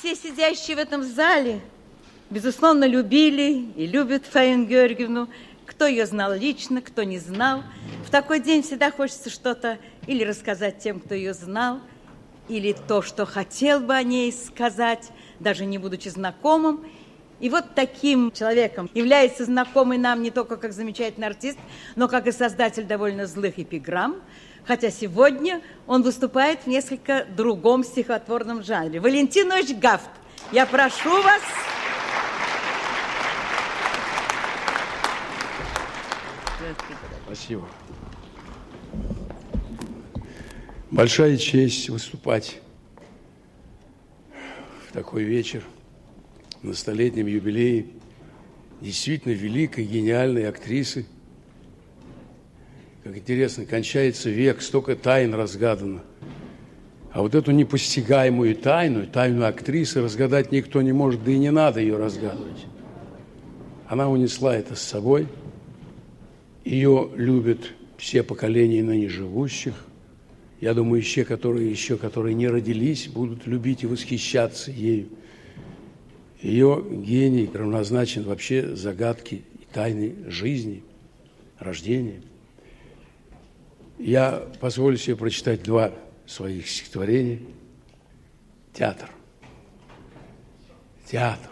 все сидящие в этом зале, безусловно, любили и любят Фаину Георгиевну. Кто ее знал лично, кто не знал. В такой день всегда хочется что-то или рассказать тем, кто ее знал, или то, что хотел бы о ней сказать, даже не будучи знакомым. И вот таким человеком является знакомый нам не только как замечательный артист, но как и создатель довольно злых эпиграмм, хотя сегодня он выступает в несколько другом стихотворном жанре. Валентин Ильич Гафт, я прошу вас. Спасибо. Большая честь выступать в такой вечер на столетнем юбилее действительно великой, гениальной актрисы. Как интересно, кончается век, столько тайн разгадано. А вот эту непостигаемую тайну актрисы разгадать никто не может, да и не надо ее разгадывать. Она унесла это с собой. Ее любят все поколения ныне живущих. Я думаю, еще которые не родились, будут любить и восхищаться ею. Ее гений равнозначен вообще загадке и тайны жизни, рождения. Я позволю себе прочитать два своих стихотворения. Театр. Театр.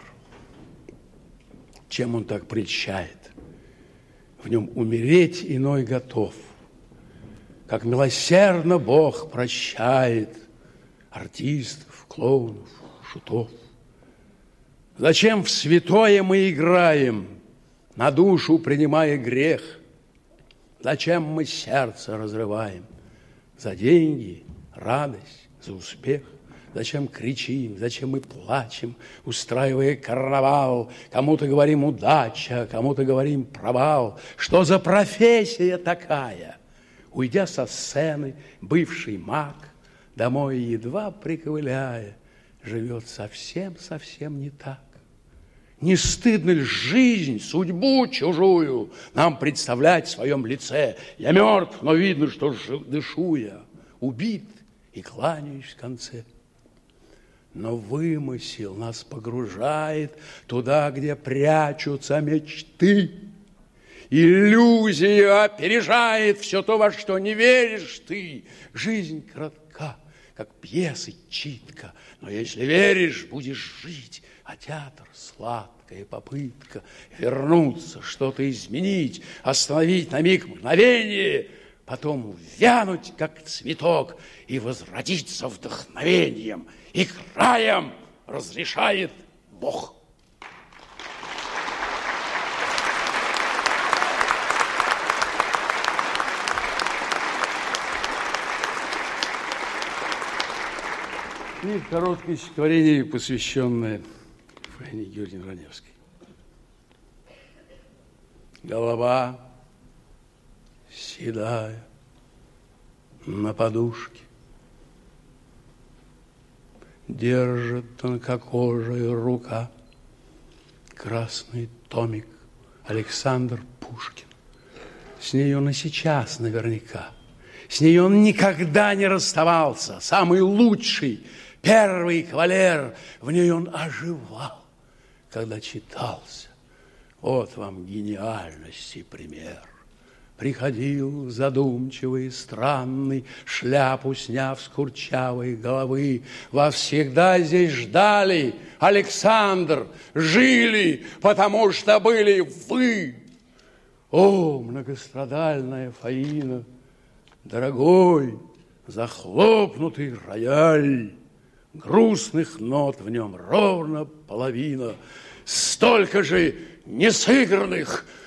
Чем он так прельщает? В нем умереть иной готов, как милосердно Бог прощает артистов, клоунов, шутов. Зачем в святое мы играем, на душу принимая грех? Зачем мы сердце разрываем за деньги, радость, за успех? Зачем кричим, зачем мы плачем, устраивая карнавал? Кому-то говорим удача, кому-то говорим провал. Что за профессия такая? Уйдя со сцены, бывший маг, домой едва приковыляя, живет совсем не так. Не стыдно ли жизнь, судьбу чужую нам представлять в своем лице? Я мертв, но видно, что дышу я, убит и кланяюсь в конце. Но вымысел нас погружает туда, где прячутся мечты. Иллюзия опережает все то, во что не веришь ты. Жизнь коротка, как пьесы читка, но если веришь, будешь жить. А театр — сладкая попытка вернуться, что-то изменить, остановить на миг мгновение, потом увянуть, как цветок, и возродиться вдохновением. И краем разрешает Бог. И короткое стихотворение, посвященное Фаине Георгиевне Раневской. Голова седая на подушке, держит тонкокожая рука красный томик Александр Пушкин. С ней он и сейчас наверняка. С ней он никогда не расставался. Самый лучший, первый кавалер. В ней он оживал, когда читался. Вот вам гениальности пример. Приходил задумчивый, странный, шляпу сняв с курчавой головы. Вас всегда здесь ждали, Александр, жили, потому что были вы. О, многострадальная Фаина, дорогой, захлопнутый рояль, грустных нот в нем ровно половина, столько же несыгранных,